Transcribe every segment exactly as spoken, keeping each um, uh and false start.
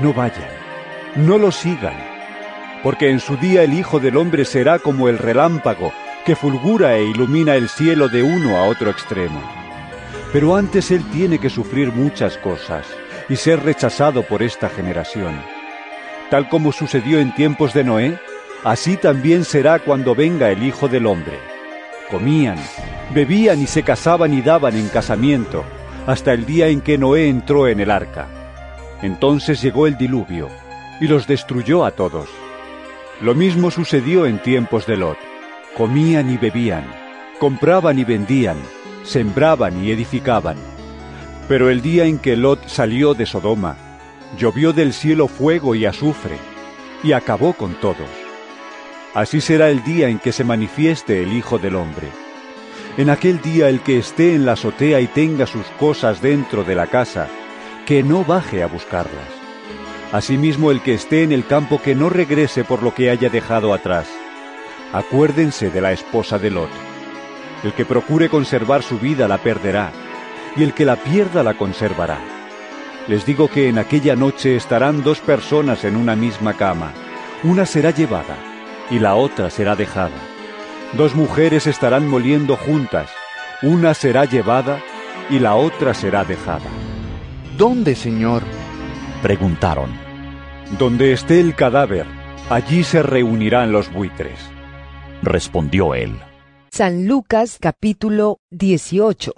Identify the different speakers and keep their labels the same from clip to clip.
Speaker 1: no vayan, no lo sigan, porque en su día el Hijo del Hombre será como el relámpago que fulgura e ilumina el cielo de uno a otro extremo. Pero antes él tiene que sufrir muchas cosas y ser rechazado por esta generación. Tal como sucedió en tiempos de Noé, así también será cuando venga el Hijo del Hombre. Comían, bebían y se casaban y daban en casamiento, hasta el día en que Noé entró en el arca. Entonces llegó el diluvio, y los destruyó a todos. Lo mismo sucedió en tiempos de Lot. Comían y bebían, compraban y vendían, sembraban y edificaban. Pero el día en que Lot salió de Sodoma, llovió del cielo fuego y azufre, y acabó con todos. Así será el día en que se manifieste el Hijo del Hombre. En aquel día el que esté en la azotea y tenga sus cosas dentro de la casa, que no baje a buscarlas. Asimismo el que esté en el campo, que no regrese por lo que haya dejado atrás. Acuérdense de la esposa de Lot. El que procure conservar su vida la perderá, y el que la pierda la conservará. Les digo que en aquella noche estarán dos personas en una misma cama. Una será llevada, y la otra será dejada. Dos mujeres estarán moliendo juntas. Una será llevada, y la otra será dejada.
Speaker 2: ¿Dónde, Señor?,
Speaker 3: preguntaron.
Speaker 1: Donde esté el cadáver, allí se reunirán los buitres,
Speaker 3: respondió él.
Speaker 4: San Lucas capítulo dieciocho.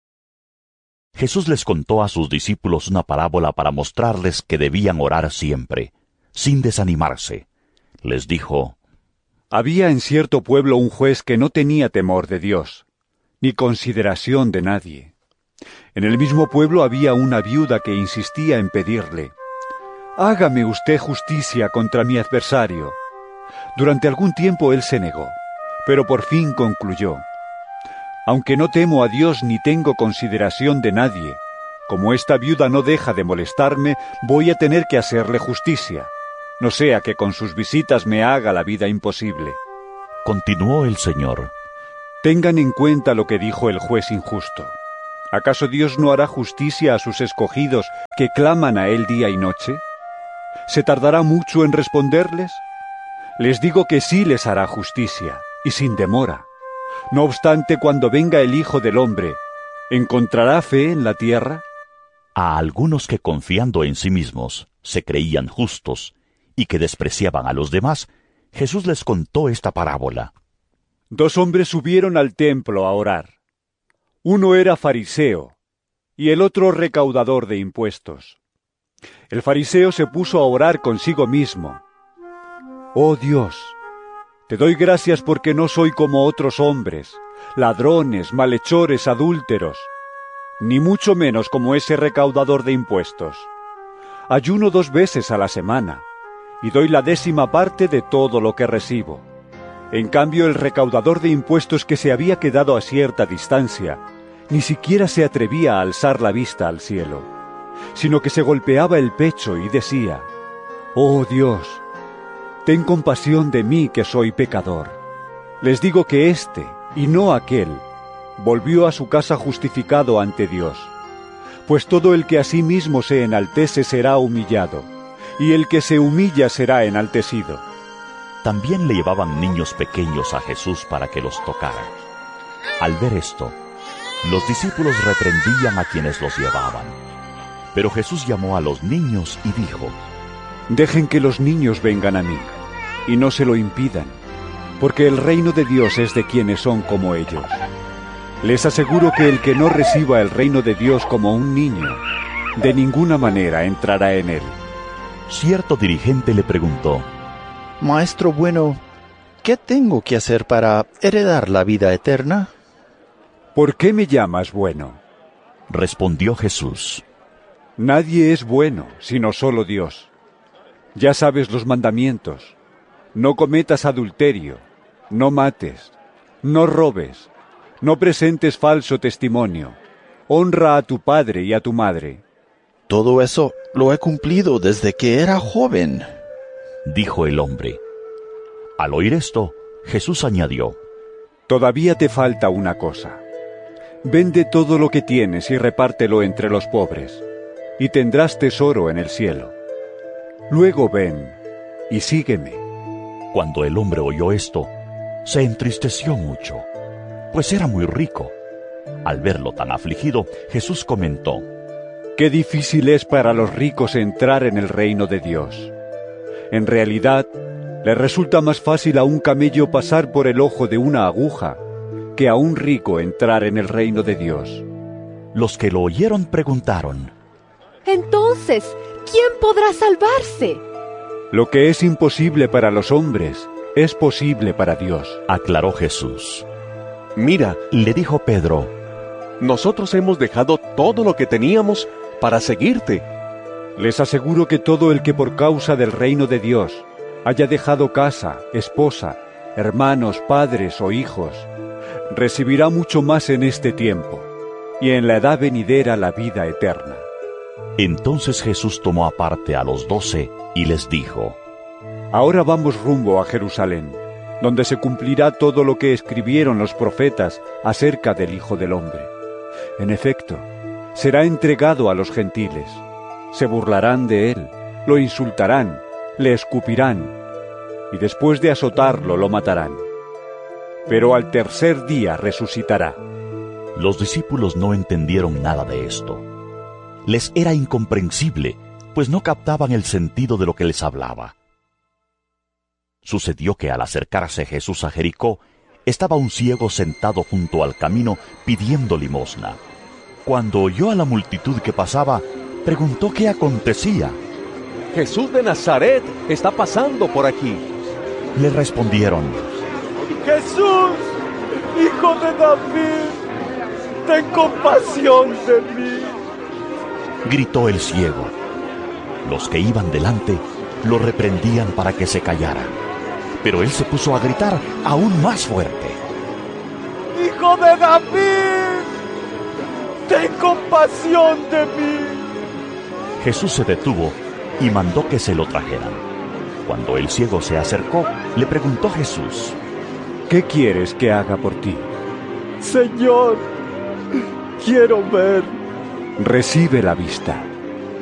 Speaker 3: Jesús les contó a sus discípulos una parábola para mostrarles que debían orar siempre, sin desanimarse. Les dijo:
Speaker 1: Había en cierto pueblo un juez que no tenía temor de Dios, ni consideración de nadie. En el mismo pueblo había una viuda que insistía en pedirle: «Hágame usted justicia contra mi adversario». Durante algún tiempo él se negó, pero por fin concluyó: «Aunque no temo a Dios ni tengo consideración de nadie, como esta viuda no deja de molestarme, voy a tener que hacerle justicia, no sea que con sus visitas me haga la vida imposible».
Speaker 3: Continuó el Señor:
Speaker 1: «Tengan en cuenta lo que dijo el juez injusto. ¿Acaso Dios no hará justicia a sus escogidos que claman a Él día y noche? ¿Se tardará mucho en responderles? Les digo que sí les hará justicia, y sin demora. No obstante, cuando venga el Hijo del Hombre, ¿encontrará fe en la tierra?».
Speaker 3: A algunos que, confiando en sí mismos, se creían justos y que despreciaban a los demás, Jesús les contó esta parábola.
Speaker 1: Dos hombres subieron al templo a orar. Uno era fariseo y el otro recaudador de impuestos. El fariseo se puso a orar consigo mismo: «Oh Dios, te doy gracias porque no soy como otros hombres, ladrones, malhechores, adúlteros, ni mucho menos como ese recaudador de impuestos. Ayuno dos veces a la semana y doy la décima parte de todo lo que recibo». En cambio, el recaudador de impuestos, que se había quedado a cierta distancia, ni siquiera se atrevía a alzar la vista al cielo, sino que se golpeaba el pecho y decía: «Oh Dios, ten compasión de mí que soy pecador». Les digo que éste, y no aquel, volvió a su casa justificado ante Dios. Pues todo el que a sí mismo se enaltece será humillado, y el que se humilla será enaltecido.
Speaker 3: También le llevaban niños pequeños a Jesús para que los tocara. Al ver esto, los discípulos reprendían a quienes los llevaban. Pero Jesús llamó a los niños y dijo:
Speaker 1: «Dejen que los niños vengan a mí, y no se lo impidan, porque el reino de Dios es de quienes son como ellos. Les aseguro que el que no reciba el reino de Dios como un niño, de ninguna manera entrará en él».
Speaker 3: Cierto dirigente le preguntó:
Speaker 2: «Maestro bueno, ¿qué tengo que hacer para heredar la vida eterna?».
Speaker 1: «¿Por qué me llamas bueno?»,
Speaker 3: respondió Jesús.
Speaker 1: «Nadie es bueno, sino solo Dios. Ya sabes los mandamientos: no cometas adulterio, no mates, no robes, no presentes falso testimonio, honra a tu padre y a tu madre».
Speaker 2: «Todo eso lo he cumplido desde que era joven»,
Speaker 3: dijo el hombre. Al oír esto, Jesús añadió:
Speaker 1: «Todavía te falta una cosa. Vende todo lo que tienes y repártelo entre los pobres, y tendrás tesoro en el cielo. Luego ven y sígueme.
Speaker 3: Cuando el hombre oyó esto, se entristeció mucho, pues era muy rico. Al verlo tan afligido, Jesús comentó:
Speaker 1: Qué difícil es para los ricos entrar en el reino de Dios. En realidad, le resulta más fácil a un camello pasar por el ojo de una aguja que a un rico entrar en el reino de Dios.
Speaker 3: Los que lo oyeron preguntaron:
Speaker 5: Entonces, ¿quién podrá salvarse?
Speaker 1: Lo que es imposible para los hombres es posible para Dios,
Speaker 3: aclaró Jesús.
Speaker 6: Mira,
Speaker 3: Le dijo Pedro:
Speaker 6: nosotros hemos dejado todo lo que teníamos para seguirte.
Speaker 1: les aseguro que todo el que por causa del reino de Dios haya dejado casa, esposa, hermanos, padres o hijos, recibirá mucho más en este tiempo y en la edad venidera la vida eterna.
Speaker 3: Entonces Jesús tomó aparte a los doce y les dijo:
Speaker 1: Ahora vamos rumbo a Jerusalén, donde se cumplirá todo lo que escribieron los profetas acerca del Hijo del Hombre. En efecto, será entregado a los gentiles. Se burlarán de él, lo insultarán, le escupirán, y después de azotarlo lo matarán. Pero al tercer día resucitará.
Speaker 3: Los discípulos no entendieron nada de esto. Les era incomprensible, pues no captaban el sentido de lo que les hablaba. Sucedió que al acercarse Jesús a Jericó, estaba un ciego sentado junto al camino pidiendo limosna. Cuando oyó a la multitud que pasaba, preguntó qué acontecía.
Speaker 6: Jesús de Nazaret está pasando por aquí.
Speaker 3: Le respondieron:
Speaker 7: Jesús, hijo de David, ten compasión de mí.
Speaker 3: Gritó el ciego. Los que iban delante lo reprendían para que se callara, pero él se puso a gritar aún más fuerte:
Speaker 7: Hijo de David, ten compasión de mí.
Speaker 3: Jesús se detuvo y mandó que se lo trajeran. Cuando el ciego se acercó, le preguntó Jesús:
Speaker 1: ¿Qué quieres que haga por ti?
Speaker 7: Señor, quiero ver.
Speaker 1: Recibe la vista.